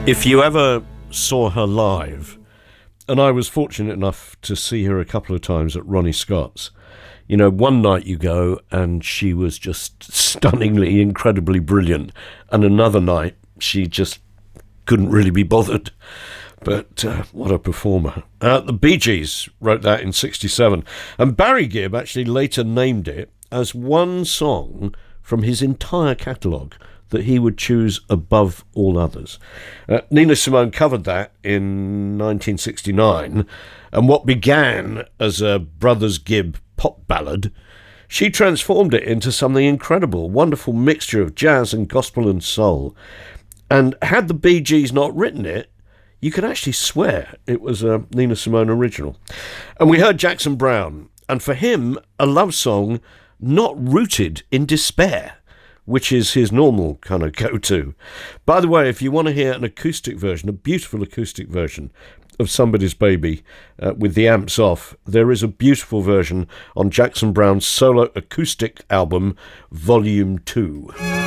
If you ever saw her live, and I was fortunate enough to see her a couple of times at Ronnie Scott's, you know, one night you go and she was just stunningly, incredibly brilliant, and another night she just couldn't really be bothered. But what a performer. The Bee Gees wrote that in 1967, and Barry Gibb actually later named it as one song from his entire catalogue that he would choose above all others. Nina Simone covered that in 1969, and what began as a Brothers Gibb pop ballad, she transformed it into something incredible, wonderful mixture of jazz and gospel and soul. And had the Bee Gees not written it, you could actually swear it was a Nina Simone original. And we heard Jackson Browne, and for him, a love song not rooted in despair, which is his normal kind of go-to. By the way, if you want to hear an acoustic version, a beautiful acoustic version of Somebody's Baby with the amps off, there is a beautiful version on Jackson Browne's solo acoustic album, Volume 2.